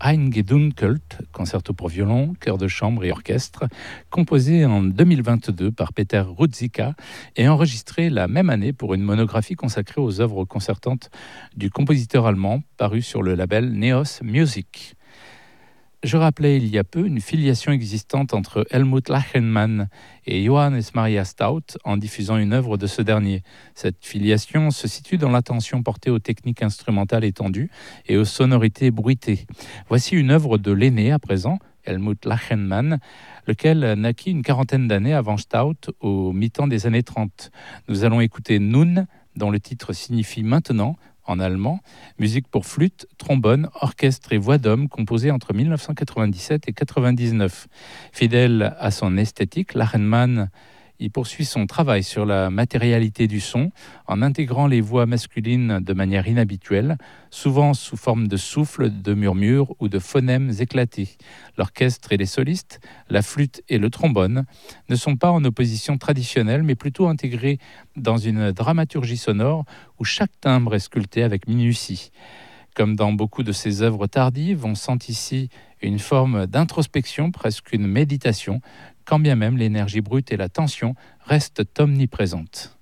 Eingedunkelt, concerto pour violon, chœur de chambre et orchestre, composé en 2022 par Peter Ruzicka et enregistré la même année pour une monographie consacrée aux œuvres concertantes du compositeur allemand, paru sur le label Neos Music. Je rappelais il y a peu une filiation existante entre Helmut Lachenmann et Johannes Maria Stout en diffusant une œuvre de ce dernier. Cette filiation se situe dans l'attention portée aux techniques instrumentales étendues et aux sonorités bruitées. Voici une œuvre de l'aîné à présent, Helmut Lachenmann, lequel naquit une quarantaine d'années avant Stout, au mi-temps des années 30. Nous allons écouter Nun, dont le titre signifie maintenant, en allemand, musique pour flûte, trombone, orchestre et voix d'homme composée entre 1997 et 1999. Fidèle à son esthétique, Lachenmann y poursuit son travail sur la matérialité du son en intégrant les voix masculines de manière inhabituelle, souvent sous forme de souffles, de murmures ou de phonèmes éclatés. L'orchestre et les solistes, la flûte et le trombone ne sont pas en opposition traditionnelle, mais plutôt intégrés dans une dramaturgie sonore où chaque timbre est sculpté avec minutie. Comme dans beaucoup de ses œuvres tardives, on sent ici une forme d'introspection, presque une méditation, quand bien même l'énergie brute et la tension restent omniprésentes.